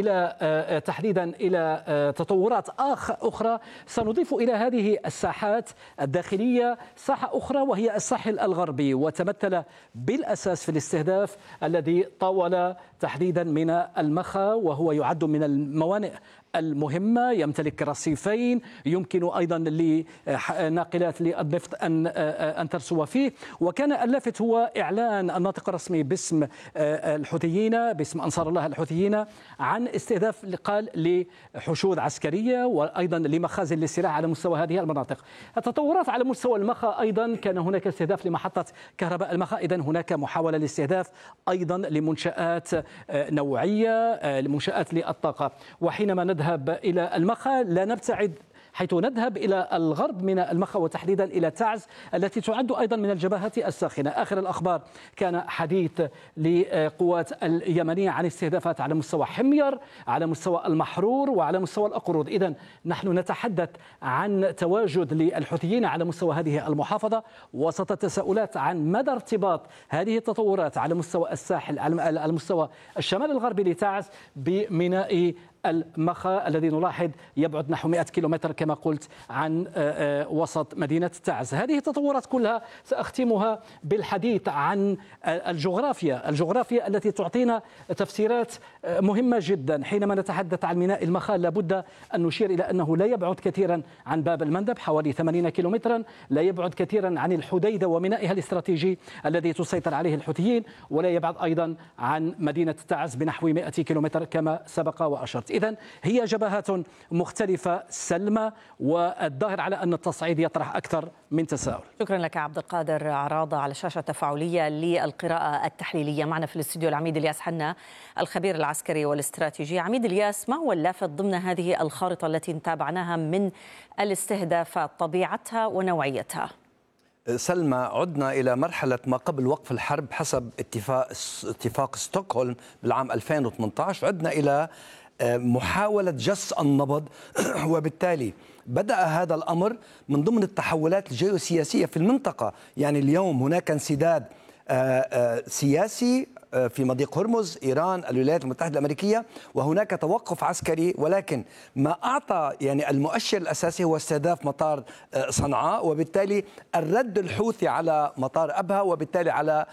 إلى تطورات أخرى سنضيف إلى هذه الساحات الداخلية ساحة أخرى وهي الساحل الغربي، وتمثل بالأساس في الاستهداف الذي طاول تحديدا من المخا، وهو يعد من الموانئ المهمة، يمتلك رصيفين يمكن أيضا لناقلات للنفط أن ترسو فيه. وكان اللافت هو إعلان الناطق الرسمي باسم الحوثيين باسم أنصار الله الحوثيين عن استهداف قال لحشود عسكرية وأيضا لمخازن للسلاح على مستوى هذه المناطق. التطورات على مستوى المخا أيضا كان هناك استهداف لمحطة كهرباء المخا، إذن هناك محاولة لاستهداف أيضا لمنشآت نوعية لمنشآت للطاقة. وحينما نذهب إلى المخا لا نبتعد حيث نذهب إلى الغرب من المخا وتحديدا إلى تعز التي تعد أيضا من الجبهات الساخنة. آخر الأخبار كان حديث لقوات اليمنية عن استهدافات على مستوى حمير، على مستوى المحرور وعلى مستوى الأقرود. إذن نحن نتحدث عن تواجد للحوثيين على مستوى هذه المحافظة وسط التساؤلات عن مدى ارتباط هذه التطورات على مستوى الساحل على مستوى الشمال الغربي لتعز بميناء المخا الذي نلاحظ يبعد نحو 100 كيلومتر كما قلت عن وسط مدينة تعز. هذه التطورات كلها سأختمها بالحديث عن الجغرافيا التي تعطينا تفسيرات مهمة جدا. حينما نتحدث عن ميناء المخا لابد أن نشير إلى أنه لا يبعد كثيرا عن باب المندب حوالي 80 كيلومترا، لا يبعد كثيرا عن الحديدة ومينائها الاستراتيجي الذي تسيطر عليه الحوثيين، ولا يبعد أيضا عن مدينة تعز بنحو 100 كيلومتر كما سبق وأشرت. إذن هي جبهات مختلفة سلمى، والظاهر على أن التصعيد يطرح أكثر من تساؤل. شكرا لك عبد القادر عراضة على الشاشة التفاعلية للقراءة التحليلية. معنا في الاستوديو العميد الياس حنا الخبير العسكري والاستراتيجي. عميد الياس، ما هو اللافت ضمن هذه الخارطة التي تابعناها من الاستهدافات، طبيعتها ونوعيتها؟ سلمى، عدنا إلى مرحلة ما قبل وقف الحرب حسب اتفاق ستوكهولم بالعام 2018. عدنا إلى محاولة جس النبض وبالتالي بدأ هذا الأمر من ضمن التحولات الجيوسياسية في المنطقة. يعني اليوم هناك انسداد سياسي في مضيق هرمز، إيران، الولايات المتحدة الأمريكية، وهناك توقف عسكري، ولكن ما أعطى يعني المؤشر الأساسي هو استهداف مطار صنعاء وبالتالي الرد الحوثي على مطار أبها وبالتالي على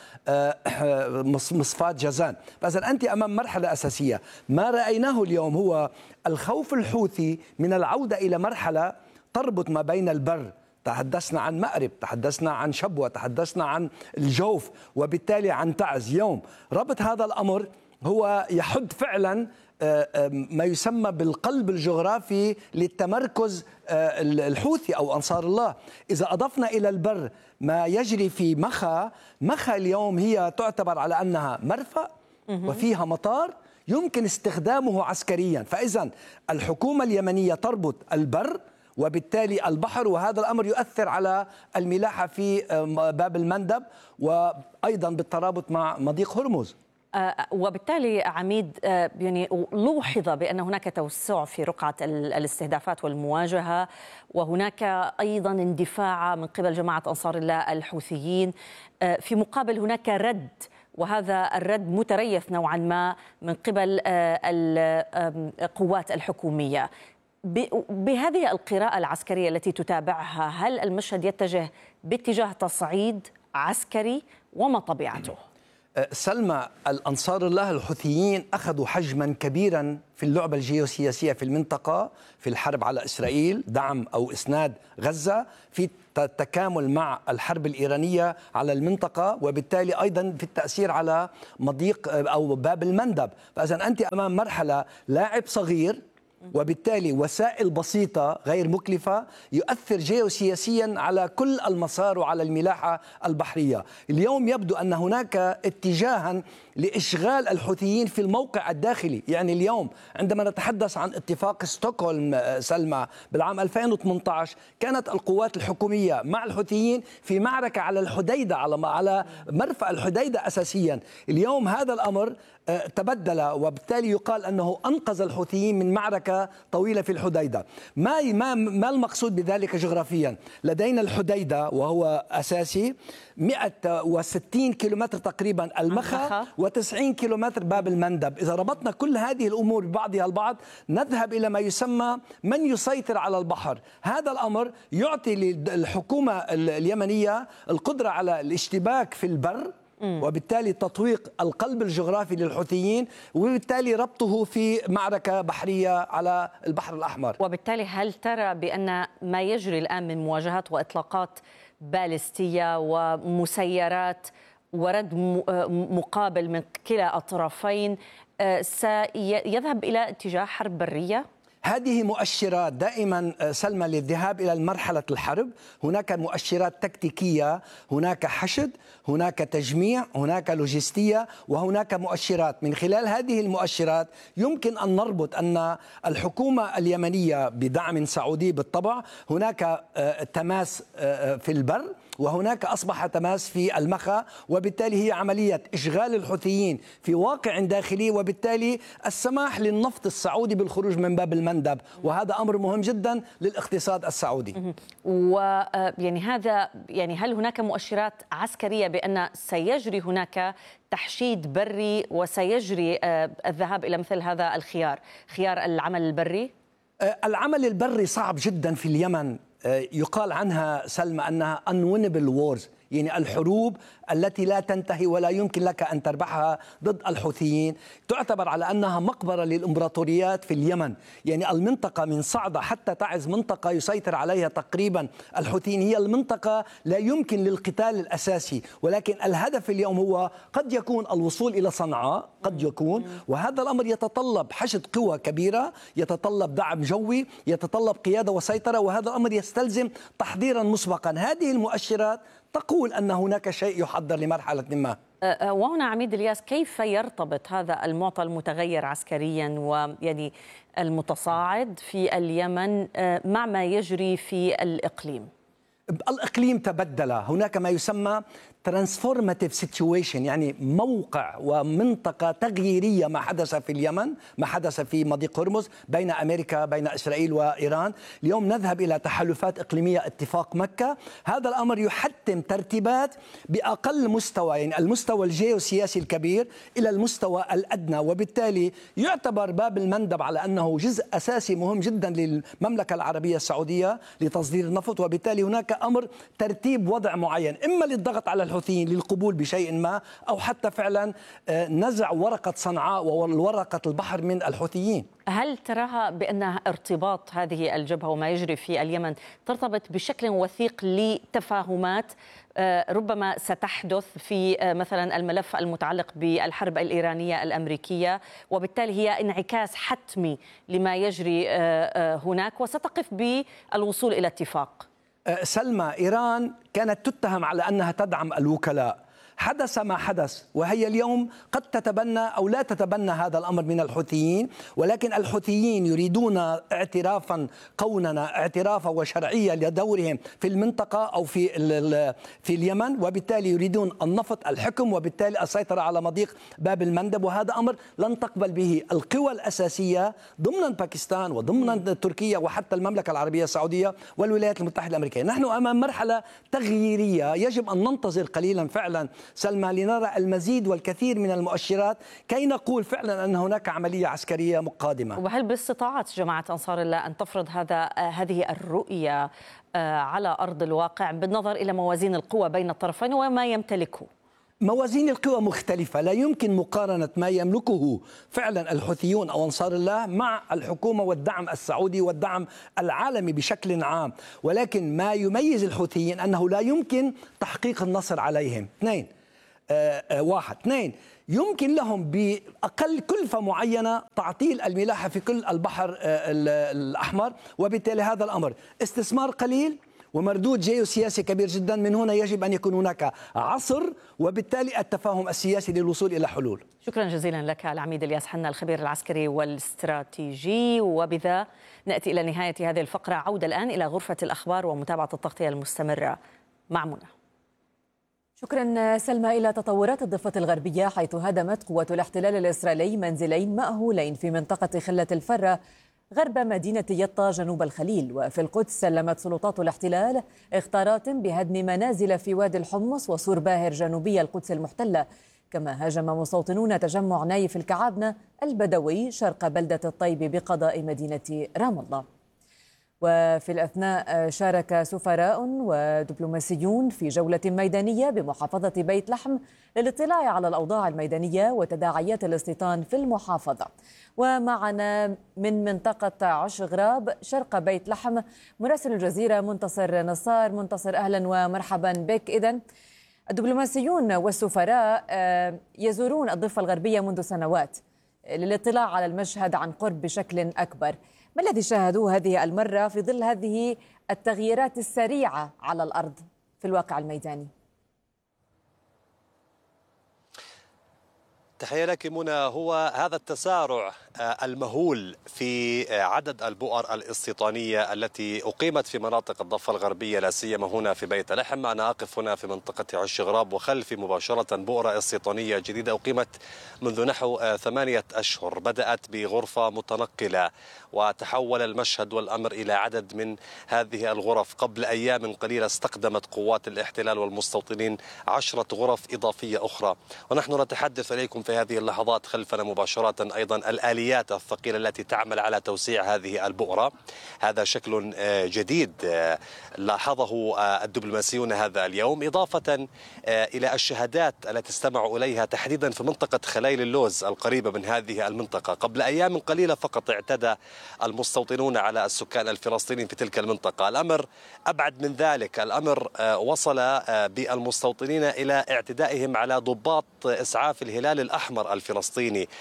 مصفاة جازان. فإذا أنت أمام مرحلة أساسية. ما رأيناه اليوم هو الخوف الحوثي من العودة إلى مرحلة تربط ما بين البر، تحدثنا عن مأرب، تحدثنا عن شبوة، تحدثنا عن الجوف وبالتالي عن تعز. يوم ربط هذا الأمر هو يحد فعلا ما يسمى بالقلب الجغرافي للتمركز الحوثي أو أنصار الله. إذا أضفنا إلى البر ما يجري في مخا اليوم هي تعتبر على أنها مرفأ وفيها مطار يمكن استخدامه عسكريا. فإذا الحكومة اليمنية تربط البر وبالتالي البحر، وهذا الأمر يؤثر على الملاحة في باب المندب وأيضا بالترابط مع مضيق هرمز. وبالتالي عميد يعني لوحظ بأن هناك توسع في رقعة الاستهدافات والمواجهة، وهناك أيضا اندفاع من قبل جماعة أنصار الله الحوثيين، في مقابل هناك رد، وهذا الرد متريث نوعا ما من قبل القوات الحكومية. بهذه القراءة العسكرية التي تتابعها، هل المشهد يتجه باتجاه تصعيد عسكري وما طبيعته؟ سلمى، الأنصار الله الحوثيين أخذوا حجما كبيرا في اللعبة الجيوسياسية في المنطقة، في الحرب على إسرائيل، دعم أو إسناد غزة، في التكامل مع الحرب الإيرانية على المنطقة، وبالتالي أيضا في التأثير على مضيق أو باب المندب. فإذا أنت أمام مرحلة لاعب صغير، وبالتالي وسائل بسيطة غير مكلفة يؤثر جيوسياسيا على كل المسار وعلى الملاحة البحرية. اليوم يبدو أن هناك اتجاها لإشغال الحوثيين في الموقع الداخلي. يعني اليوم عندما نتحدث عن اتفاق ستوكهولم سلمى بالعام 2018، كانت القوات الحكومية مع الحوثيين في معركة على الحديدة، على مرفأ الحديدة أساسيا. اليوم هذا الأمر تبدل، وبالتالي يقال أنه أنقذ الحوثيين من معركة طويلة في الحديدة. ما المقصود بذلك جغرافيا؟ لدينا الحديدة وهو أساسي، 160 كيلومتر تقريبا المخا، و90 كيلومتر باب المندب. إذا ربطنا كل هذه الأمور ببعضها البعض نذهب إلى ما يسمى من يسيطر على البحر. هذا الأمر يعطي للحكومة اليمنية القدرة على الاشتباك في البر، وبالتالي تطويق القلب الجغرافي للحوثيين، وبالتالي ربطه في معركة بحرية على البحر الأحمر. وبالتالي هل ترى بأن ما يجري الآن من مواجهات وإطلاقات باليستية ومسيرات ورد مقابل من كلا الطرفين سيذهب إلى اتجاه حرب برية؟ هذه مؤشرات دائما سلمى للذهاب إلى مرحلة الحرب. هناك مؤشرات تكتيكية، هناك حشد، هناك تجميع، هناك لوجستية، وهناك مؤشرات. من خلال هذه المؤشرات يمكن أن نربط أن الحكومة اليمنية بدعم سعودي بالطبع، هناك تماس في البر، وهناك أصبح تماس في المخا، وبالتالي هي عملية إشغال الحوثيين في واقع داخلي، وبالتالي السماح للنفط السعودي بالخروج من باب المندب، وهذا أمر مهم جدا للاقتصاد السعودي. ويعني هذا يعني هل هناك مؤشرات عسكرية بأن سيجري هناك تحشيد بري وسيجري الذهاب إلى مثل هذا الخيار، خيار العمل البري؟ العمل البري صعب جدا في اليمن. يقال عنها سلمى أنها unwinnable wars، يعني الحروب التي لا تنتهي ولا يمكن لك أن تربحها ضد الحوثيين. تعتبر على أنها مقبرة للإمبراطوريات في اليمن. يعني المنطقة من صعدة حتى تعز منطقة يسيطر عليها تقريبا الحوثيين، هي المنطقة لا يمكن للقتال الأساسي، ولكن الهدف اليوم هو قد يكون الوصول إلى صنعاء، قد يكون، وهذا الأمر يتطلب حشد قوى كبيرة، يتطلب دعم جوي، يتطلب قيادة وسيطرة، وهذا الأمر يستلزم تحضيرا مسبقا. هذه المؤشرات تقول أن هناك شيء يحضر لمرحلة ما. وهنا عميد الياس، كيف يرتبط هذا المعطى المتغير عسكريا ويعني المتصاعد في اليمن مع ما يجري في الإقليم؟ الإقليم تبدل، هناك ما يسمى transformative situation، يعني موقع ومنطقة تغييرية. ما حدث في اليمن، ما حدث في مضيق هرمز بين أمريكا، بين إسرائيل وإيران. اليوم نذهب إلى تحالفات إقليمية، اتفاق مكة. هذا الأمر يحتم ترتيبات بأقل مستوى، يعني المستوى الجيوسياسي الكبير إلى المستوى الأدنى، وبالتالي يعتبر باب المندب على أنه جزء أساسي مهم جدا للمملكة العربية السعودية لتصدير النفط. وبالتالي هناك أمر ترتيب وضع معين، إما للضغط على الحوثيين للقبول بشيء ما، أو حتى فعلا نزع ورقة صنعاء وورقة البحر من الحوثيين. هل تراها بأن ارتباط هذه الجبهة وما يجري في اليمن ترتبط بشكل وثيق لتفاهمات ربما ستحدث في مثلا الملف المتعلق بالحرب الإيرانية الأمريكية، وبالتالي هي انعكاس حتمي لما يجري هناك وستقف بالوصول إلى اتفاق؟ سلمى، إيران كانت تتهم على أنها تدعم الوكلاء. حدث ما حدث، وهي اليوم قد تتبنى أو لا تتبنى هذا الأمر من الحوثيين، ولكن الحوثيين يريدون اعترافا قوننا، اعترافا وشرعية لدورهم في المنطقة أو في اليمن، وبالتالي يريدون النفط، الحكم، وبالتالي السيطرة على مضيق باب المندب، وهذا أمر لن تقبل به القوى الأساسية ضمن باكستان وضمن تركيا وحتى المملكة العربية السعودية والولايات المتحدة الأمريكية. نحن أمام مرحلة تغييرية، يجب أن ننتظر قليلا فعلا سلمى لنرى المزيد والكثير من المؤشرات كي نقول فعلا أن هناك عملية عسكرية قادمة. وهل باستطاعة جماعة أنصار الله أن تفرض هذه الرؤية على أرض الواقع بالنظر إلى موازين القوى بين الطرفين وما يمتلكه؟ موازين القوى مختلفة، لا يمكن مقارنة ما يملكه فعلا الحوثيون أو أنصار الله مع الحكومة والدعم السعودي والدعم العالمي بشكل عام، ولكن ما يميز الحوثيين أنه لا يمكن تحقيق النصر عليهم. اثنين، يمكن لهم بأقل كلفة معينة تعطيل الملاحة في كل البحر الأحمر، وبالتالي هذا الأمر استثمار قليل ومردود جيوسياسي كبير جدا. من هنا يجب أن يكون هناك عصر وبالتالي التفاهم السياسي للوصول إلى حلول. شكرا جزيلا لك العميد الياس حنا الخبير العسكري والاستراتيجي. وبذا نأتي إلى نهاية هذه الفقرة. عودة الآن إلى غرفة الأخبار ومتابعة التغطية المستمرة مع منى. شكرا سلمى. إلى تطورات الضفة الغربية، حيث هدمت قوة الاحتلال الإسرائيلي منزلين مأهولين في منطقة خلة الفرة غرب مدينة يطا جنوب الخليل. وفي القدس سلمت سلطات الاحتلال اختارات بهدم منازل في وادي الحمص وسور باهر جنوبي القدس المحتلة. كما هاجم مستوطنون تجمع نايف الكعابنة البدوي شرق بلدة الطيب بقضاء مدينة رام الله. وفي الأثناء شارك سفراء ودبلوماسيون في جولة ميدانية بمحافظة بيت لحم للاطلاع على الأوضاع الميدانية وتداعيات الاستيطان في المحافظة. ومعنا من منطقة عش غراب شرق بيت لحم مراسل الجزيرة منتصر نصار. منتصر، أهلا ومرحبا بك. إذن الدبلوماسيون والسفراء يزورون الضفة الغربية منذ سنوات للاطلاع على المشهد عن قرب بشكل أكبر. ما الذي شاهدوه هذه المرة في ظل هذه التغييرات السريعة على الأرض في الواقع الميداني؟ تحية لك منى. هو هذا التسارع المهول في عدد البؤر الاستيطانية التي أقيمت في مناطق الضفة الغربية، لا سيما هنا في بيت لحم. أنا أقف هنا في منطقة عش غراب، وخلفي مباشرة بؤرة استيطانية جديدة أقيمت منذ نحو 8 أشهر. بدأت بغرفة متنقلة وتحول المشهد والأمر إلى عدد من هذه الغرف. قبل أيام قليلة استخدمت قوات الاحتلال والمستوطنين 10 غرف إضافية أخرى. ونحن نتحدث إليكم في هذه اللحظات خلفنا مباشرة أيضا الآليات الثقيلة التي تعمل على توسيع هذه البؤرة. هذا شكل جديد لاحظه الدبلوماسيون هذا اليوم، إضافة إلى الشهادات التي استمعوا إليها تحديدا في منطقة خليل اللوز القريبة من هذه المنطقة. قبل أيام قليلة فقط اعتدى المستوطنون على السكان الفلسطينيين في تلك المنطقة. الأمر أبعد من ذلك، الأمر وصل بالمستوطنين إلى اعتدائهم على ضباط إسعاف الهلال الأحمر الفلسطيني.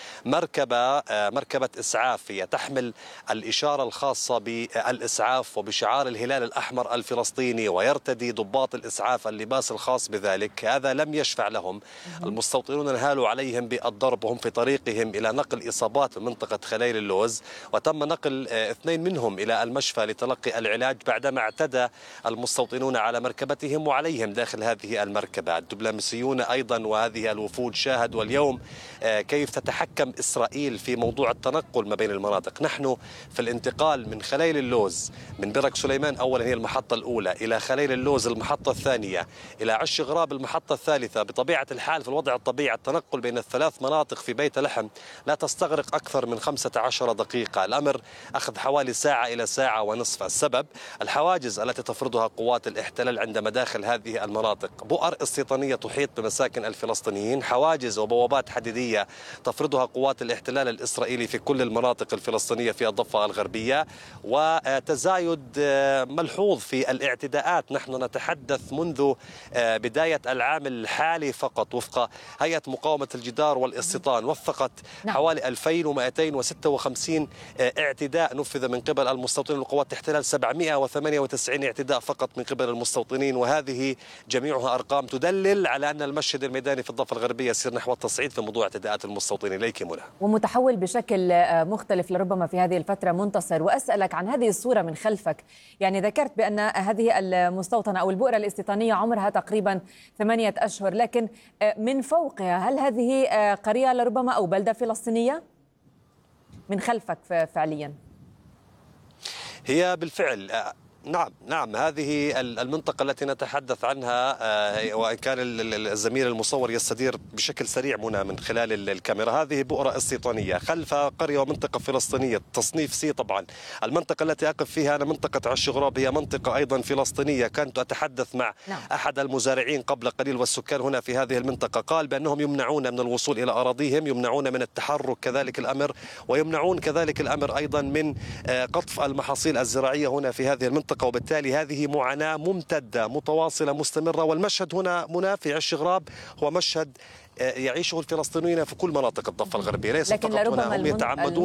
مركبة إسعاف هي تحمل الإشارة الخاصة بالإسعاف وبشعار الهلال الأحمر الفلسطيني، ويرتدي ضباط الإسعاف اللباس الخاص بذلك. هذا لم يشفع لهم. المستوطنون انهالوا عليهم بالضرب وهم في طريقهم إلى نقل إصابات من منطقة خليل اللوز، وتم نقل 2 منهم إلى المشفى لتلقي العلاج بعدما اعتدى المستوطنون على مركبتهم وعليهم داخل هذه المركبة. الدبلوماسيون أيضا وهذه الوفود شاهدوا اليوم كيف تتحكم إسرائيل في موضوع التنقل ما بين المناطق. نحن في الانتقال من خليل اللوز من برك سليمان أولا هي المحطة الأولى، إلى خليل اللوز المحطة الثانية، إلى عش غراب المحطة الثالثة. بطبيعة الحال في الوضع الطبيعي التنقل بين ال3 مناطق في بيت لحم لا تستغرق أكثر من 15 دقيقة. الأمر أخذ حوالي ساعة إلى ساعة ونصف. السبب الحواجز التي تفرضها قوات الاحتلال عند مداخل هذه المناطق. بؤر استيطانية تحيط بمساكن الفلسطينيين، حواجز وبوابات تحديدية تفرضها قوات الاحتلال الإسرائيلي في كل المناطق الفلسطينية في الضفة الغربية، وتزايد ملحوظ في الاعتداءات. نحن نتحدث منذ بداية العام الحالي فقط وفق هيئة مقاومة الجدار والاستيطان وثقت حوالي 2256 اعتداء نفذ من قبل المستوطنين وقوات الاحتلال، 798 اعتداء فقط من قبل المستوطنين، وهذه جميعها أرقام تدلل على أن المشهد الميداني في الضفة الغربية يسير نحو التصعيد في موضوع اعتداءات المستوطنين. ليك منى. ومتحول بشكل مختلف لربما في هذه الفترة. منتصر، وأسألك عن هذه الصورة من خلفك. يعني ذكرت بأن هذه المستوطنة أو البؤرة الاستيطانية عمرها تقريبا 8 أشهر، لكن من فوقها هل هذه قرية لربما أو بلدة فلسطينية؟ من خلفك فعليا. هي بالفعل نعم هذه المنطقة التي نتحدث عنها، وإن كان الزميل المصور يستدير بشكل سريع منى من خلال الكاميرا، هذه بؤرة استيطانية خلف قرية ومنطقة فلسطينية تصنيف سي. طبعا المنطقة التي أقف فيها أنا منطقة عش غراب هي منطقة أيضا فلسطينية. كنت أتحدث مع أحد المزارعين قبل قليل والسكان هنا في هذه المنطقة، قال بأنهم يمنعون من الوصول إلى أراضيهم، يمنعون من التحرك كذلك الأمر، ويمنعون كذلك الأمر أيضا من قطف المحاصيل الزراعية هنا في هذه المنطقة. وبالتالي هذه معاناة ممتدة متواصلة مستمرة. والمشهد هنا منى في عش غراب هو مشهد يعيشه الفلسطينيين في كل مناطق الضفة الغربية، ليس فقط هنا. هم يتعمدون